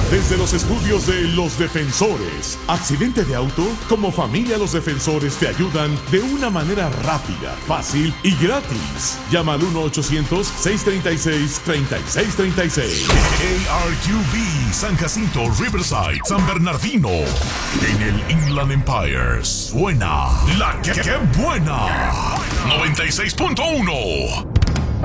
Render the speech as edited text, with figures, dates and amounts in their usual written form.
Desde los estudios de Los Defensores. ¿Accidente de auto? Como familia Los Defensores te ayudan de una manera rápida, fácil y gratis. Llama al 1-800-636-3636. ARQB, San Jacinto, Riverside, San Bernardino. En el Inland Empire suena la que buena. 96.1.